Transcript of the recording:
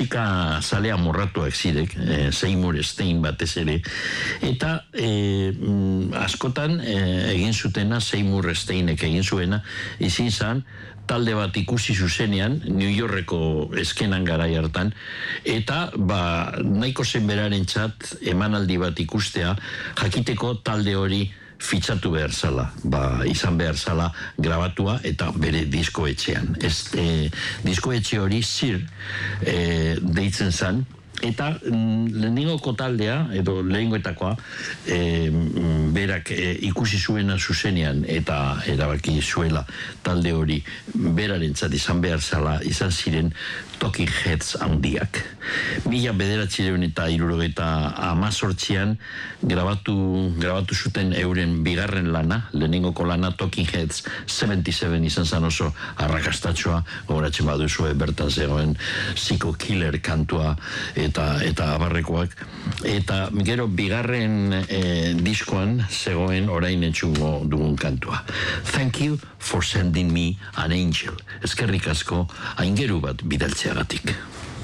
musika zalea morratuak zirek, Seymour Stein batez ere, eta askotan egin zutena Seymour Steinek egin zuena, izin zan, talde bat ikusi zuzenean, New Yorkeko eskenan garai hartan, eta nahiko zen beraren txat emanaldi bat ikustea, jakiteko talde hori fitxatu behar zala, izan behar zala grabatua eta bere diskoetxean. Diskoetxe hori Sir deitzen zan, eta lehenengoko taldea, edo lehengoetakoa, berak ikusi zuena zuzenean eta erabaki zuela talde hori berarentzat izan behar zala, izan ziren Talking Heads handiak. 1978an grabatu zuten euren bigarren lana, lehenengoko lana Talking Heads 77 izan zan oso arrakastatxoa, gogoratzen baduzue bertan zegoen Psycho Killer kantua eta abarrekoak, eta gero bigarren diskoan zegoen orain entzungo dugun kantua. Thank you for sending me an angel. Eskerrik asko aingeru bat bidaltzeagatik.